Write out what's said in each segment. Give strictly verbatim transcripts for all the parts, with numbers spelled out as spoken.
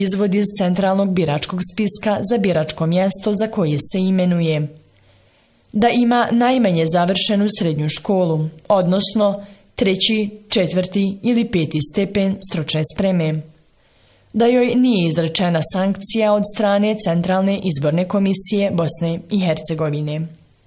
izvod iz centralnog biračkog spiska za biračko mjesto za koje se imenuje. Da ima najmanje završenu srednju školu, odnosno treći, četvrti ili peti stepen stručne spreme. Da joj nije izrečena sankcija od strane Centralne izborne komisije Bosne i Hercegovine.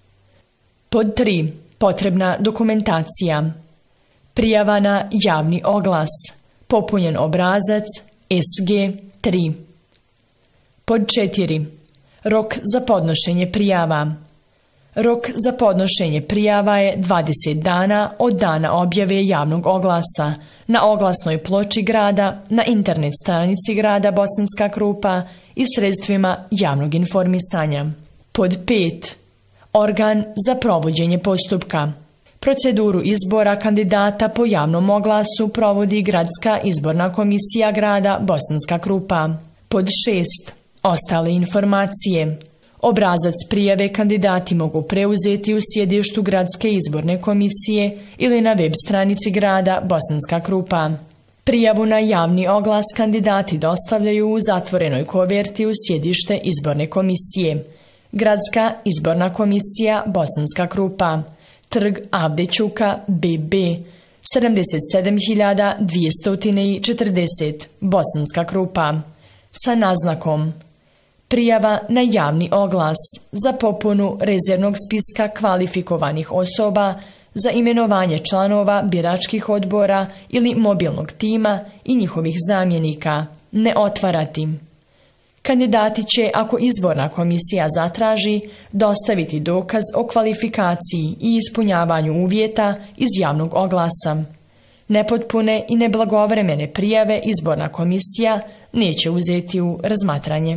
Pod tri. Potrebna dokumentacija. Prijava na javni oglas. Popunjen obrazac S G tri. Pod četiri. Rok za podnošenje prijava. Rok za podnošenje prijava je dvadeset dana od dana objave javnog oglasa na oglasnoj ploči grada, na internet stranici grada Bosanska Krupa i sredstvima javnog informisanja. Pod pet. Organ za provođenje postupka. Proceduru izbora kandidata po javnom oglasu provodi Gradska izborna komisija grada Bosanska Krupa. Pod šest. Ostale informacije. Obrazac prijave kandidati mogu preuzeti u sjedištu Gradske izborne komisije ili na web stranici grada Bosanska Krupa. Prijavu na javni oglas kandidati dostavljaju u zatvorenoj koverti u sjedište izborne komisije. Gradska izborna komisija Bosanska Krupa, Trg Avde Ćuka B B, sedamdeset sedam hiljada dvjesto četrdeset, Bosanska Krupa, sa naznakom prijava na javni oglas za popunu rezervnog spiska kvalifikovanih osoba za imenovanje članova biračkih odbora ili mobilnog tima i njihovih zamjenika ne otvarati. Kandidati će, ako izborna komisija zatraži, dostaviti dokaz o kvalifikaciji i ispunjavanju uvjeta iz javnog oglasa. Nepotpune i neblagovremene prijave izborna komisija neće uzeti u razmatranje.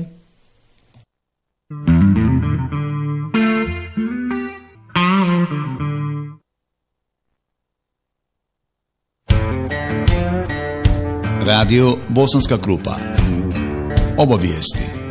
Radio Bosanska Krupa. Obavijesti.